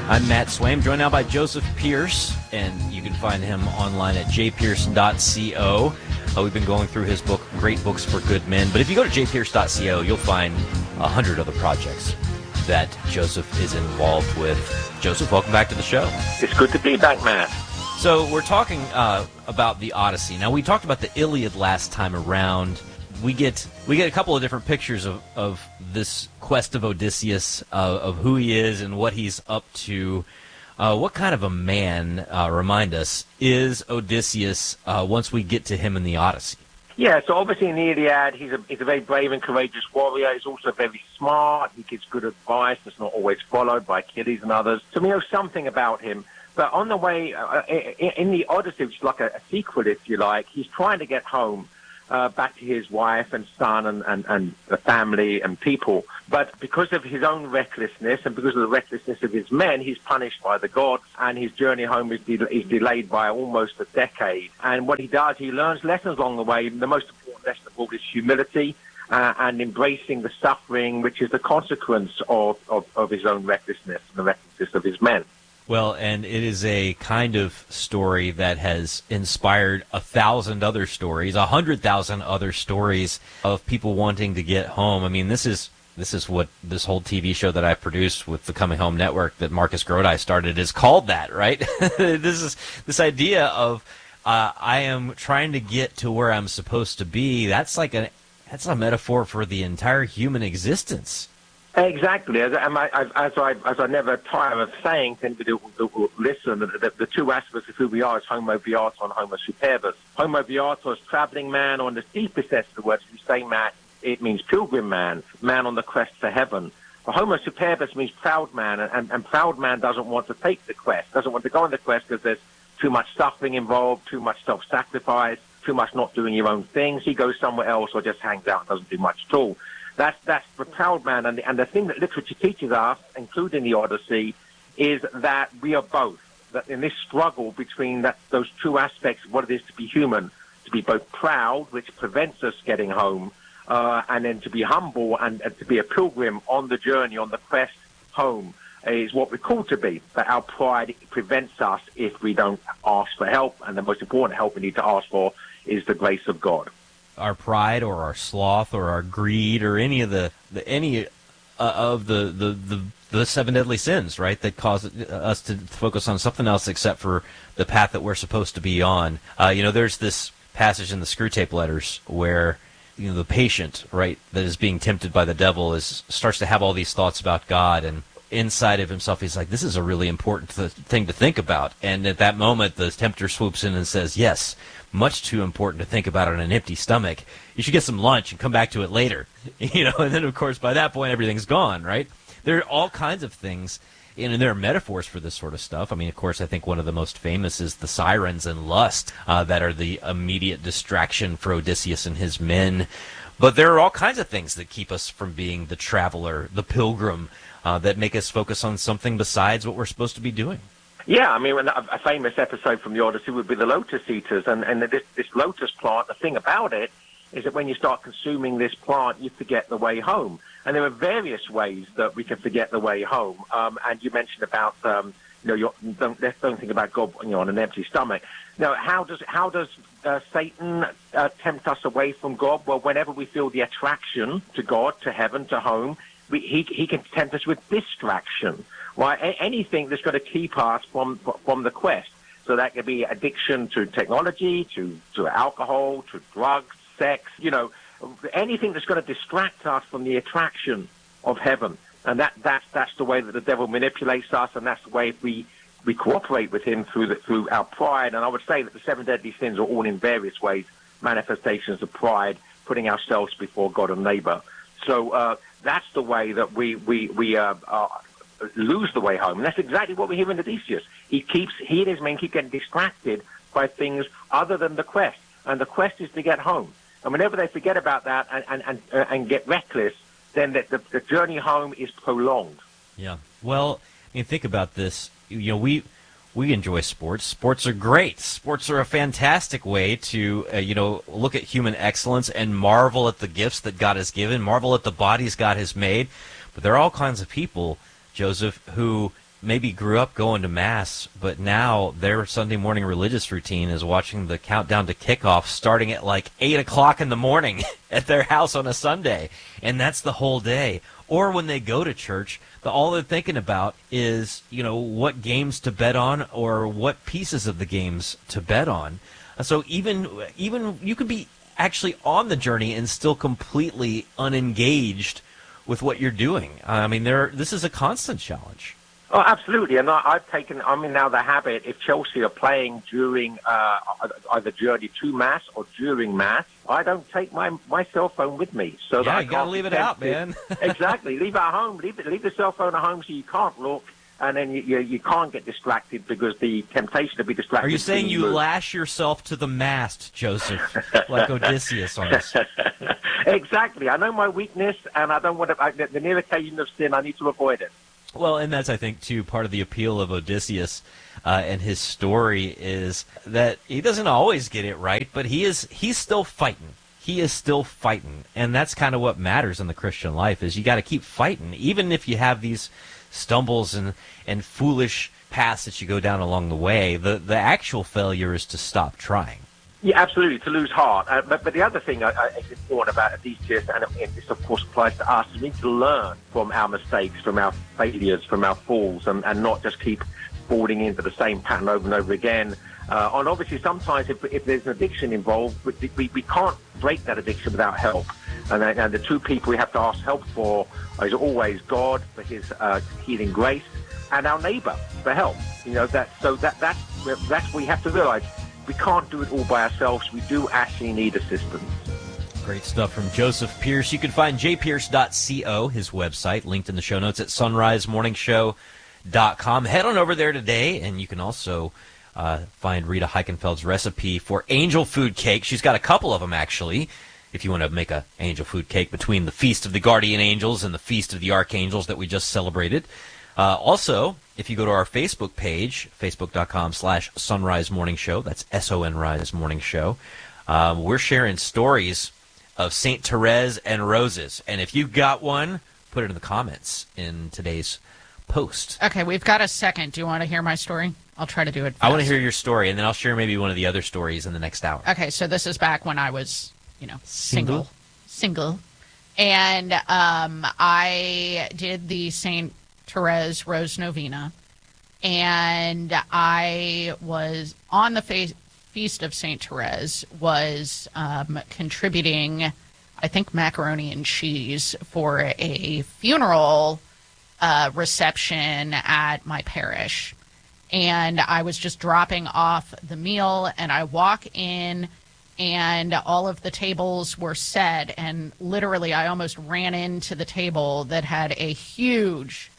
I'm Matt Swaim, joined now by Joseph Pearce, and you can find him online at jpearce.co. We've been going through his book, Great Books for Good Men. But if you go to jpearce.co, you'll find 100 other projects that Joseph is involved with. Joseph, welcome back to the show. It's good to be back, Matt. So we're talking about the Odyssey. Now, we talked about the Iliad last time around. We get a couple of different pictures of this quest of Odysseus, of who he is and what he's up to. What kind of a man, remind us, is Odysseus once we get to him in the Odyssey? Yeah, so obviously in the Iliad, he's a very brave and courageous warrior. He's also very smart. He gives good advice that's not always followed by Achilles and others. So we know something about him. But on the way, in the Odyssey, which is like a sequel, if you like, he's trying to get home. Back to his wife and son and the family and people. But because of his own recklessness and because of the recklessness of his men, he's punished by the gods, and his journey home is delayed by almost a decade. And what he does, he learns lessons along the way. The most important lesson of all is humility and embracing the suffering, which is the consequence of his own recklessness and the recklessness of his men. Well, and it is a kind of story that has inspired 1,000 other stories, 100,000 other stories of people wanting to get home. I mean, this is what this whole TV show that I produced with the Coming Home Network that Marcus Grodi started is called that, right? This idea of I am trying to get to where I'm supposed to be. That's a metaphor for the entire human existence. Exactly. As I never tire of saying to anybody who will listen, the two aspects of who we are is Homo Beatus and Homo Superbus. Homo Beatus, traveling man, on the deepest sense of the word. If you say Matt, it means pilgrim man, man on the quest for heaven. But Homo Superbus means proud man, and proud man doesn't want to take the quest, doesn't want to go on the quest because there's too much suffering involved, too much self-sacrifice, too much not doing your own things. He goes somewhere else or just hangs out and doesn't do much at all. That's the proud man, and the thing that literature teaches us, including the Odyssey, is that we are both. That in this struggle between those two aspects of what it is to be human, to be both proud, which prevents us getting home, and then to be humble and to be a pilgrim on the journey, on the quest home, is what we're called to be. That our pride prevents us if we don't ask for help, and the most important help we need to ask for is the grace of God. Our pride or our sloth or our greed or any of the seven deadly sins, right, that cause us to focus on something else except for the path that we're supposed to be on. There's this passage in the Screwtape Letters where the patient, right, that is being tempted by the devil starts to have all these thoughts about God, and inside of himself he's like, this is a really important thing to think about. And at that moment the tempter swoops in and says, yes, much too important to think about on an empty stomach. You should get some lunch and come back to it later. And then of course by that point everything's gone, right? There are all kinds of things, and there are metaphors for this sort of stuff. I mean, of course, I think one of the most famous is the sirens and lust that are the immediate distraction for Odysseus and his men. But there are all kinds of things that keep us from being the traveler, the pilgrim, that make us focus on something besides what we're supposed to be doing. Yeah, I mean, a famous episode from the Odyssey would be the lotus eaters, and this lotus plant, the thing about it is that when you start consuming this plant, you forget the way home. And there are various ways that we can forget the way home. And you mentioned about, don't think about God, on an empty stomach. Now, how does Satan tempt us away from God? Well, whenever we feel the attraction to God, to heaven, to home, he can tempt us with distraction. Right? Anything that's going to keep us from the quest. So that could be addiction to technology, to alcohol, to drugs, sex, anything that's going to distract us from the attraction of heaven. And that's the way that the devil manipulates us, and that's the way we cooperate with him through our pride. And I would say that the seven deadly sins are all in various ways manifestations of pride, putting ourselves before God and neighbor. So that's the way that we lose the way home. And that's exactly what we hear in Odysseus. He and his men keep getting distracted by things other than the quest. And the quest is to get home. And whenever they forget about that and get reckless, then the journey home is prolonged. Yeah. Well, I mean, think about this. We enjoy sports. Sports are great. Sports are a fantastic way to, look at human excellence and marvel at the gifts that God has given, marvel at the bodies God has made. But there are all kinds of people, Joseph, who maybe grew up going to Mass, but now their Sunday morning religious routine is watching the countdown to kickoff starting at like 8 o'clock in the morning at their house on a Sunday, and that's the whole day. Or when they go to church, all they're thinking about is, what games to bet on or what pieces of the games to bet on. So even you could be actually on the journey and still completely unengaged with what you're doing. I mean, this is a constant challenge. Oh, absolutely. And I'm in now the habit, if Chelsea are playing during either journey to Mass or during Mass, I don't take my cell phone with me. So that I you got to leave it out, man. Exactly. Leave it at home. Leave the cell phone at home so you can't look, and then you can't get distracted because the temptation to be distracted. Are you saying you lash yourself to the mast, Joseph, like Odysseus on us? Exactly. I know my weakness, and I don't want to. The near occasion of sin, I need to avoid it. Well, and that's, I think, too, part of the appeal of Odysseus and his story is that he doesn't always get it right, but he's still fighting. He is still fighting, and that's kind of what matters in the Christian life is you got to keep fighting, even if you have these stumbles and foolish paths that you go down along the way. The actual failure is to stop trying. Yeah, absolutely, to lose heart. But the other thing is important about Odysseus, and this, of course, applies to us, is we need to learn from our mistakes, from our failures, from our falls, and not just keep falling into the same pattern over and over again. And obviously, sometimes if there's an addiction involved, we can't break that addiction without help. And the two people we have to ask help for is always God for his healing grace and our neighbor for help. That's what we have to realize. We can't do it all by ourselves. We do actually need assistance. Great stuff from Joseph Pearce. You can find jpierce.co, his website, linked in the show notes at sunrisemorningshow.com. Head on over there today, and you can also find Rita Heichenfeld's recipe for angel food cake. She's got a couple of them, actually, if you want to make an angel food cake between the Feast of the Guardian Angels and the Feast of the Archangels that we just celebrated. Also, if you go to our Facebook page, facebook.com/Sunrise Morning Show, that's SONRise Morning Show, we're sharing stories of St. Therese and roses. And if you've got one, put it in the comments in today's post. Okay, we've got a second. Do you want to hear my story? I'll try to do it fast. I want to hear your story, and then I'll share maybe one of the other stories in the next hour. Okay, so this is back when I was, single. And I did the St. Therese Rose Novena, and I was on the Feast of St. Therese, was contributing, I think, macaroni and cheese for a funeral reception at my parish. And I was just dropping off the meal, and I walk in, and all of the tables were set, and literally I almost ran into the table that had a huge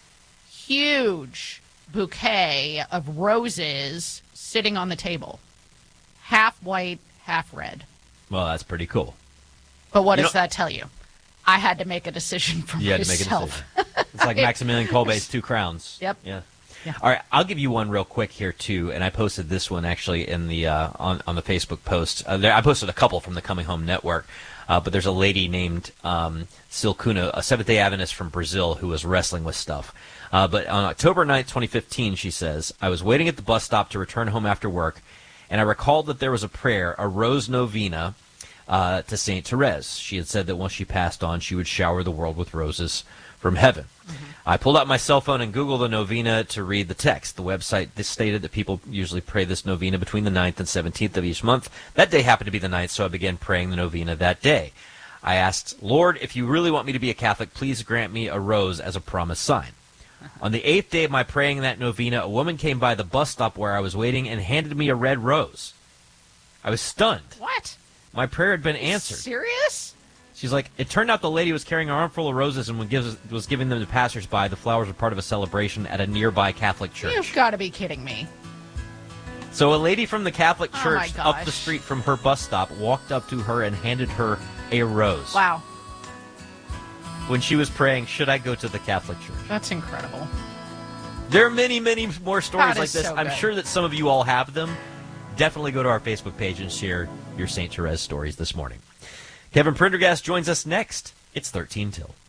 bouquet of roses sitting on the table. Half white, half red. Well, that's pretty cool. But what does that tell you? I had to make a decision for myself. You had to make a decision. It's like Maximilian Kolbe's Two Crowns. Yep. Yeah. All right, I'll give you one real quick here too, and I posted this one actually in the on the Facebook post. I posted a couple from the Coming Home Network, but there's a lady named Silcuna, a Seventh-day Adventist from Brazil, who was wrestling with stuff. But on October 9th, 2015, she says, I was waiting at the bus stop to return home after work, and I recalled that there was a prayer, a rose novena, to St. Therese. She had said that once she passed on, she would shower the world with roses from heaven. Mm-hmm. I pulled out my cell phone and Googled the novena to read the text. The website stated that people usually pray this novena between the 9th and 17th of each month. That day happened to be the 9th, so I began praying the novena that day. I asked, Lord, if you really want me to be a Catholic, please grant me a rose as a promised sign. On the 8th day of my praying that novena, a woman came by the bus stop where I was waiting and handed me a red rose. I was stunned. What? My prayer had been answered. Serious? She's like, it turned out the lady was carrying an armful of roses and was giving them to passersby. The flowers were part of a celebration at a nearby Catholic church. You've got to be kidding me. So a lady from the Catholic church up the street from her bus stop walked up to her and handed her a rose. Wow. When she was praying, should I go to the Catholic church? That's incredible. There are many, many more stories like this. So I'm sure that some of you all have them. Definitely go to our Facebook page and share your St. Therese stories this morning. Kevin Prendergast joins us next. It's 13 till.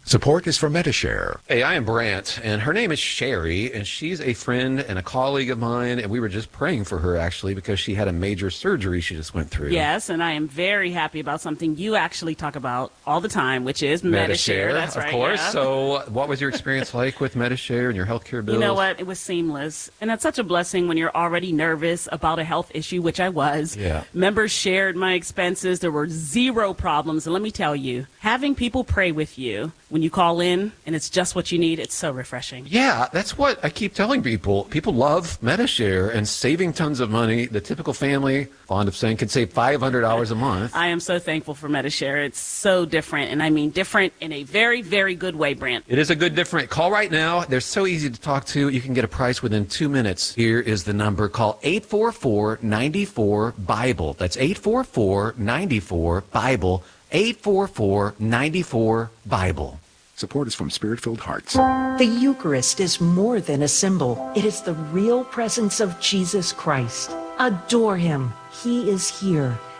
Support is from Medishare. Hey, I am Brant, and her name is Sherry, and she's a friend and a colleague of mine, and we were just praying for her, actually, because she had a major surgery she just went through. Yes, and I am very happy about something you actually talk about all the time, which is Medishare. That's right. Of course. Yeah. So what was your experience like with Medishare and your healthcare bills? You know what? It was seamless. And it's such a blessing when you're already nervous about a health issue, which I was. Yeah. Members shared my expenses. There were zero problems. And let me tell you, having people pray with you when you call in and it's just what you need, it's so refreshing. Yeah, that's what I keep telling people. People love Medishare and saving tons of money. The typical family, fond of saying, can save $500 a month. I am so thankful for Medishare. It's so different, and I mean different in a very, very good way, Brant. It is a good different. Call right now. They're so easy to talk to. You can get a price within 2 minutes. Here is the number. Call 844-94-BIBLE. That's 844-94-BIBLE. 844-94-BIBLE. Support is from Spirit-Filled Hearts. The Eucharist is more than a symbol. It is the real presence of Jesus Christ. Adore him. He is here.